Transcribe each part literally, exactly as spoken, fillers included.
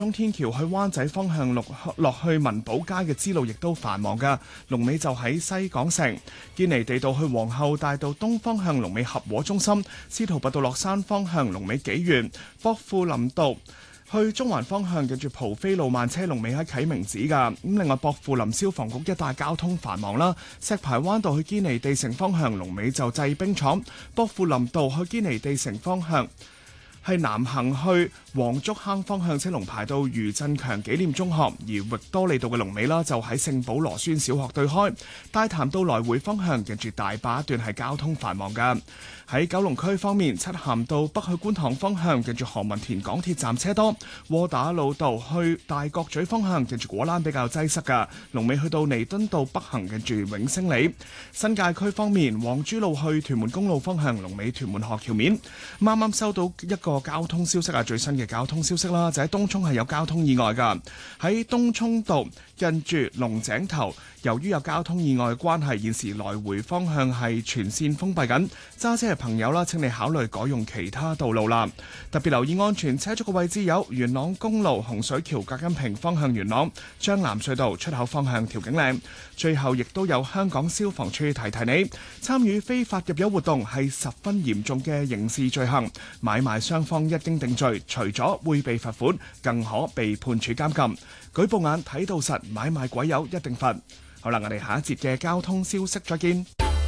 中天橋去灣仔方向落落去文寶街嘅支路亦都繁忙㗎，龍尾就喺西港城。堅尼地道去皇后大道東方向龍尾合和中心，司徒拔道落山方向龍尾紀元，薄扶林道去中環方向，近住蒲飛路慢車龍尾喺啟明寺㗎。咁另外薄扶林消防局一帶交通繁忙啦，石排灣道去堅尼地城方向龍尾就製冰廠，薄扶林道去堅尼地城方向係南行去黃竹坑方向車龍排到余振強紀念中學，而域多利道嘅龍尾啦就喺聖保羅孫小學對開。大潭道來回方向近住大壩一段係交通繁忙㗎。喺九龍區方面，漆咸道北去觀塘方向近住何文田港鐵站車多，窩打老道去大角咀方向近住果欄比較擠塞㗎，龍尾去到彌敦道北行近住永星里。新界區方面，黃珠路去屯門公路方向龍尾屯門河橋面。啱啱收到一個交通消息啊，最新嘅交通消息啦，就喺東涌係有交通意外㗎，喺東涌道近住龍井頭，由於有交通意外嘅關係，現時來回方向係全線封閉緊，揸車嘅朋友啦，請你考慮改用其他道路啦。特別留意安全車速嘅位置有元朗公路洪水橋隔音屏方向元朗，將南隧道出口方向調景嶺。最後亦都有香港消防處提提你，參與非法入油活動係十分嚴重嘅刑事罪行，買賣雙方一經定罪，除咗會被罰款，更可被判處監禁。舉報眼睇到實，買賣鬼友一定罰。好啦，我哋下一節嘅交通消息再見。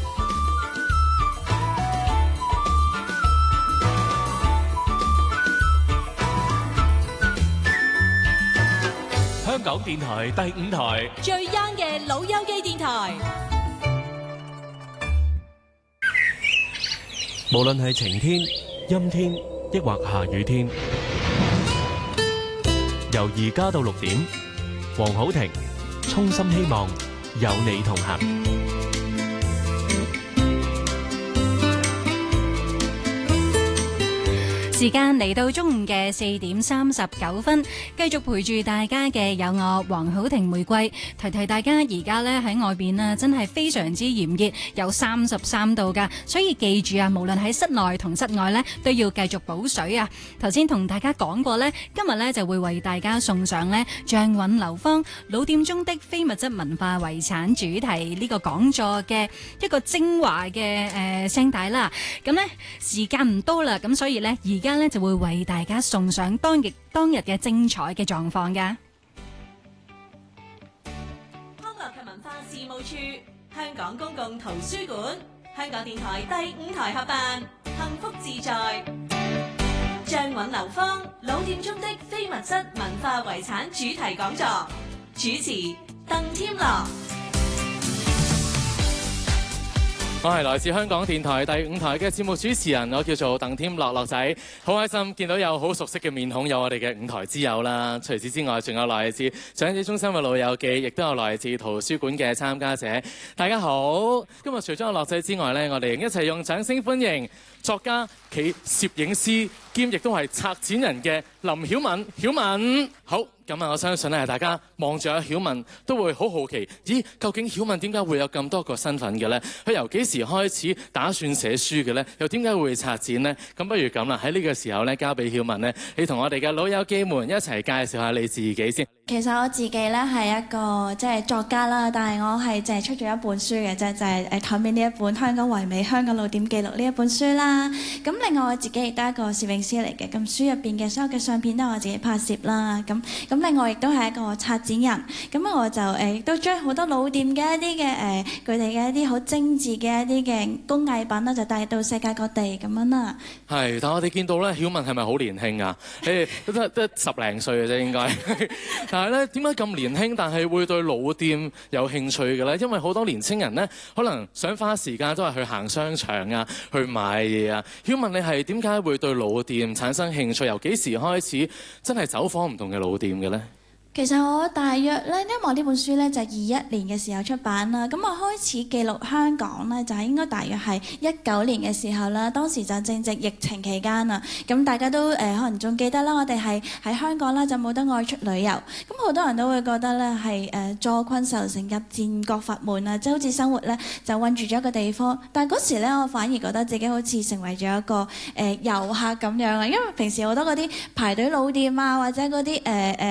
香港電台第五台最 young 嘅老友記電台， 無論係晴天、陰天，抑或下雨天，由而家到六點，黃好庭衷心希望有你同行。 時間嚟到中午嘅四點三十九分，繼續陪住大家嘅有我黃好庭玫瑰。提提大家而家咧喺外邊啊，真係非常之炎熱，有三十三度噶，所以記住啊，無論喺室內同室外咧，都要繼續補水啊。頭先同大家講過咧，今日咧就會為大家送上咧張韻流芳老店中的非物質文化遺產主題呢個講座嘅一個精華嘅誒聲帶啦。咁咧時間唔多啦，咁所以咧而家咧就會為大家送上當日當日嘅精彩嘅狀況㗎。 康樂及文化事務處、香港公共圖書館、香港電台第五台合辦幸福自在張韻流芳老店中的非物質文化遺產主題講座，主持鄧添樂。 我係來自香港電台第五台嘅節目主持人，我叫做鄧添樂樂仔，好開心見到有好熟悉嘅面孔，有我哋嘅五台之友啦。除此之外，仲有來自長者中心嘅老友記，亦都有來自圖書館嘅參加者。大家好，今日除咗有樂仔之外呢，我哋一齊用掌聲歡迎作家、暨攝影師兼亦都係策展人嘅林曉敏。曉敏，好。咁啊！我相信咧，大家望住阿曉敏都會好好奇，咦？究竟曉敏點解會有咁多個身份嘅呢？佢由幾時開始打算寫書嘅呢？又點解會策展呢？咁不如咁啦，喺呢個時候咧，交俾曉敏呢，你同我哋嘅老友記們一齊介紹下你自己先。 其實我自己咧係一個即係作家啦，但係我係淨係出咗一本書嘅啫，就係誒台面呢一本《香港唯美香港老店記錄》呢一本書啦。咁另外我自己亦都係一個攝影師嚟嘅，咁書入邊嘅所有嘅相片都係我自己拍攝啦。咁咁另外亦都係一個策展人，咁我就誒亦都將好多老店嘅一啲嘅誒佢哋嘅一啲好精緻嘅一啲嘅工藝品啦，就帶到世界各地咁樣啦。係， 但係我哋見到咧，曉敏係咪好年輕啊？誒，都得得十零歲嘅啫，應該。但係咧，點解咁年輕，但係會對老店有興趣嘅咧？因為好多年青人咧，可能想花時間都係去行商場啊，去買嘢啊。曉敏，你係點解會對老店產生興趣？由幾時開始真係走訪唔同嘅老店嘅咧？ 其實我大約咧，因為我呢本書咧就係二一年嘅時候出版啦。咁我開始記錄香港咧，就係應該大約係一九年嘅時候啦。當時就正值疫情期間啊。咁大家都誒、呃、可能仲記得啦，我哋係喺香港啦，就冇得外出旅遊。咁好多人都會覺得咧係誒坐困愁城入戰國佛門啊，即係好似生活咧就困住咗一個地方。但係嗰時咧，我反而覺得自己好似成為咗一個誒遊客咁樣啊。因為平時好多嗰啲排隊老店啊，或者嗰啲誒誒